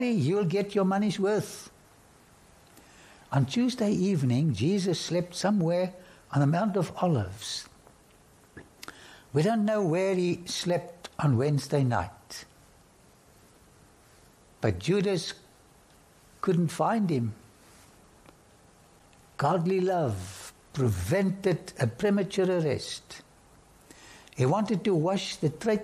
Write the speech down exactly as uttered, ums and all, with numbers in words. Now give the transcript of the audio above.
you'll get your money's worth. On Tuesday evening, Jesus slept somewhere on the Mount of Olives. We don't know where he slept on Wednesday night. But Judas couldn't find him. Godly love prevented a premature arrest. He wanted to wash the